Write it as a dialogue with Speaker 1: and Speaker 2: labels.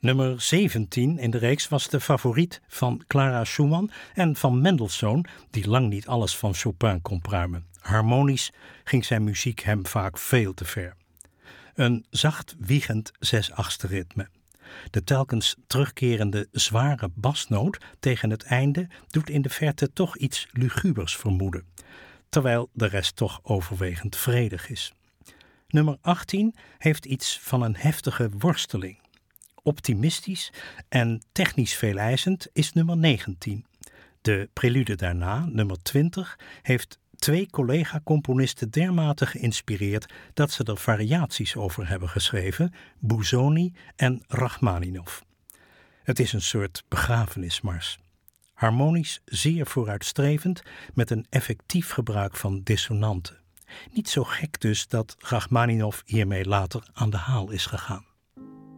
Speaker 1: Nummer 17 in de reeks was de favoriet van Clara Schumann en van Mendelssohn, die lang niet alles van Chopin kon pruimen. Harmonisch ging zijn muziek hem vaak veel te ver. Een zacht wiegend 6/8 ritme. De telkens terugkerende zware basnoot tegen het einde doet in de verte toch iets lugubers vermoeden, terwijl de rest toch overwegend vredig is. Nummer 18 heeft iets van een heftige worsteling. Optimistisch en technisch veeleisend is nummer 19. De prelude daarna, nummer 20, heeft 2 collega-componisten dermate geïnspireerd dat ze er variaties over hebben geschreven, Busoni en Rachmaninov. Het is een soort begrafenismars. Harmonisch zeer vooruitstrevend met een effectief gebruik van dissonanten. Niet zo gek dus dat Rachmaninov hiermee later aan de haal is gegaan.